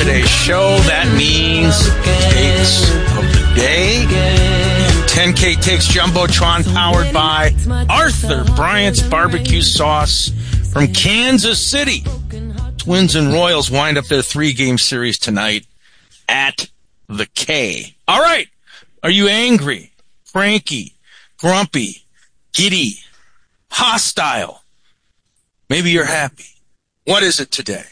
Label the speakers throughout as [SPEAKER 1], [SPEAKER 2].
[SPEAKER 1] today's show. That means takes of the day. 10K Takes Jumbotron, powered by Arthur Bryant's Barbecue Sauce from Kansas City. Twins and Royals wind up their 3-game series tonight at the K. All right. Are you angry, cranky, grumpy, giddy, hostile? Maybe you're happy. What is it today?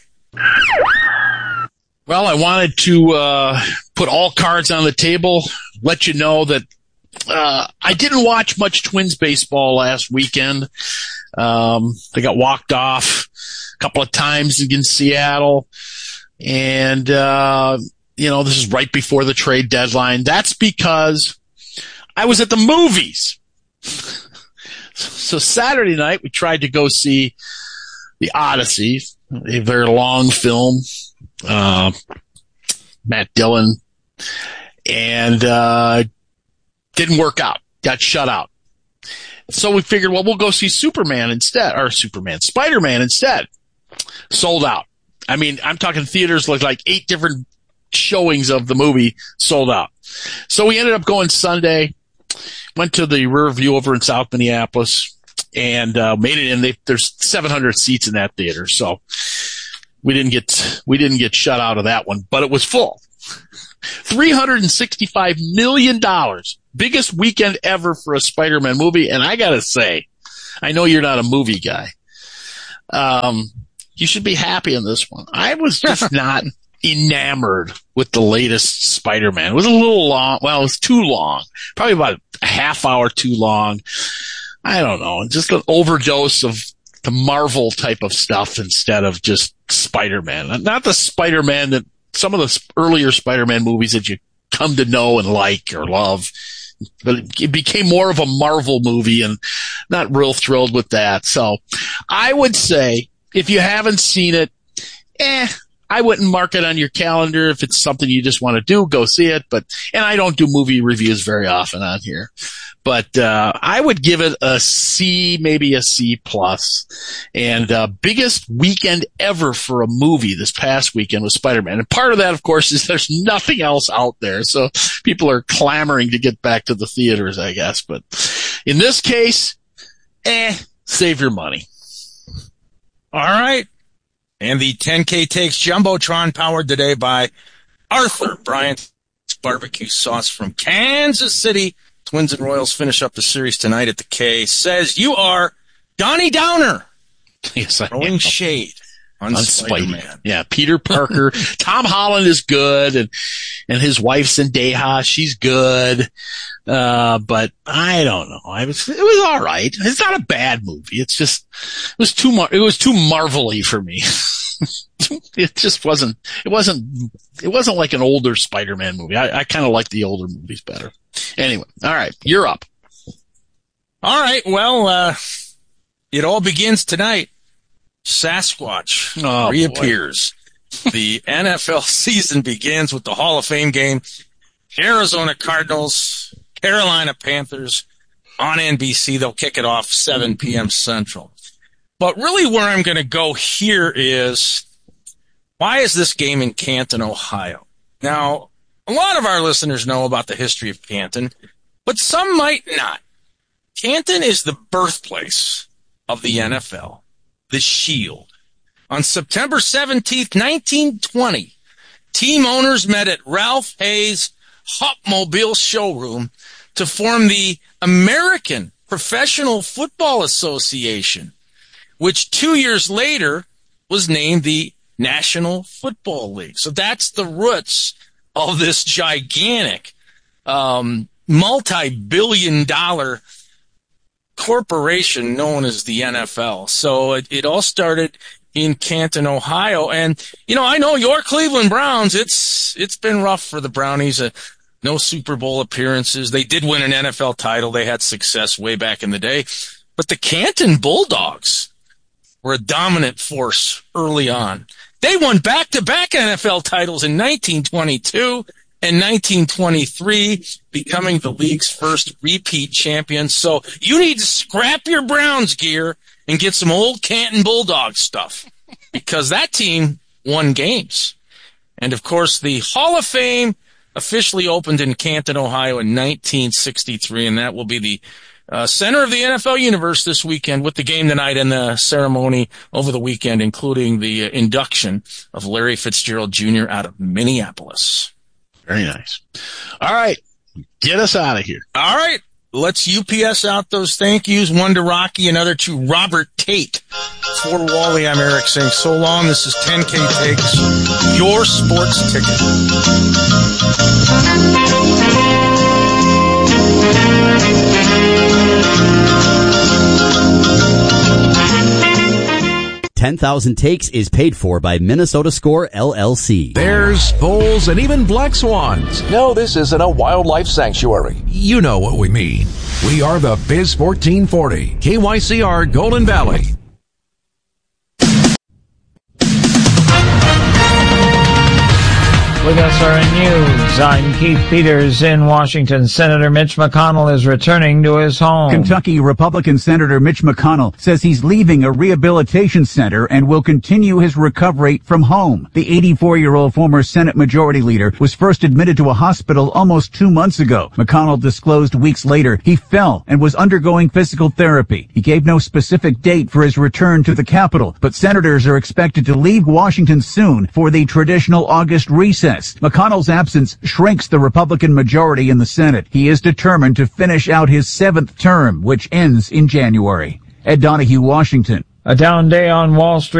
[SPEAKER 2] Well, I wanted to put all cards on the table, let you know that I didn't watch much Twins baseball last weekend. They got walked off a couple of times against Seattle. And, this is right before the trade deadline. That's because I was at the movies. So Saturday night, we tried to go see The Odyssey, a very long film. Matt Dillon, and didn't work out. Got shut out. So we figured, well, we'll go see Spider-Man instead. Sold out. I mean, I'm talking theaters like 8 different showings of the movie sold out. So we ended up going Sunday, went to the Rear View over in South Minneapolis, and made it in. There's 700 seats in that theater, so we didn't get shut out of that one, but it was full. $365 million. Biggest weekend ever for a Spider-Man movie. And I gotta say, I know you're not a movie guy. You should be happy in this one. I was just not enamored with the latest Spider-Man. It was a little long. Well, it was too long. Probably about a half hour too long. I don't know. Just an overdose of the Marvel type of stuff instead of just Spider-Man. Not the Spider-Man that some of the earlier Spider-Man movies that you come to know and like or love, but it became more of a Marvel movie, and not real thrilled with that. So I would say if you haven't seen it, I wouldn't mark it on your calendar. If it's something you just want to do, go see it. And I don't do movie reviews very often on here. But I would give it a C, maybe a C plus. And biggest weekend ever for a movie this past weekend was Spider-Man. And part of that, of course, is there's nothing else out there. So people are clamoring to get back to the theaters, I guess. But in this case, save your money.
[SPEAKER 1] All right. And the 10K Takes Jumbotron, powered today by Arthur Bryant's Barbecue Sauce from Kansas City. Twins and Royals finish up the series tonight at the K. Says you are Donnie Downer.
[SPEAKER 2] Yes, I
[SPEAKER 1] throwing
[SPEAKER 2] am.
[SPEAKER 1] shade on Spider-Man.
[SPEAKER 2] Yeah, Peter Parker. Tom Holland is good, and his wife Zendaya, she's good. But I don't know. It was all right. It's not a bad movie. It's just, it was too Marvel-y for me. It just wasn't like an older Spider-Man movie. I kind of like the older movies better. Anyway, all right, you're up.
[SPEAKER 1] All right, well, it all begins tonight. Sasquatch reappears. The NFL season begins with the Hall of Fame game. Arizona Cardinals, Carolina Panthers on NBC. They'll kick it off 7 p.m. Central. But really where I'm going to go here is, why is this game in Canton, Ohio? Now, a lot of our listeners know about the history of Canton, but some might not. Canton is the birthplace of the NFL, the Shield. On September 17th, 1920, team owners met at Ralph Hayes' Hopmobile showroom to form the American Professional Football Association, which 2 years later was named the National Football League. So that's the roots of this gigantic, multi-billion-dollar corporation known as the NFL. So it all started in Canton, Ohio. And, I know your Cleveland Browns, it's been rough for the Brownies. No Super Bowl appearances. They did win an NFL title. They had success way back in the day. But the Canton Bulldogs were a dominant force early on. They won back-to-back NFL titles in 1922 and 1923, becoming the league's first repeat champions. So you need to scrap your Browns gear and get some old Canton Bulldogs stuff, because that team won games. And, of course, the Hall of Fame officially opened in Canton, Ohio in 1963, and that will be the center of the NFL universe this weekend with the game tonight and the ceremony over the weekend, including the induction of Larry Fitzgerald Jr. out of Minneapolis.
[SPEAKER 2] Very nice. All right. Get us out of here.
[SPEAKER 1] All right. Let's UPS out those thank yous. One to Rocky, another to Robert Tate. For Wally, I'm Eric saying so long. This is 10K Takes, your sports ticket.
[SPEAKER 3] 10,000 Takes is paid for by Minnesota Score, LLC.
[SPEAKER 4] Bears, bulls, and even black swans.
[SPEAKER 5] No, this isn't a wildlife sanctuary.
[SPEAKER 4] You know what we mean. We are the Biz 1440, KYCR Golden Valley.
[SPEAKER 6] With SRN News, I'm Keith Peters in Washington. Senator Mitch McConnell is returning to his home.
[SPEAKER 7] Kentucky Republican Senator Mitch McConnell says he's leaving a rehabilitation center and will continue his recovery from home. The 84-year-old former Senate Majority Leader was first admitted to a hospital almost 2 months ago. McConnell disclosed weeks later he fell and was undergoing physical therapy. He gave no specific date for his return to the Capitol, but senators are expected to leave Washington soon for the traditional August recess. McConnell's absence shrinks the Republican majority in the Senate. He is determined to finish out his 7th term, which ends in January. Ed Donahue, Washington.
[SPEAKER 6] A down day on Wall Street.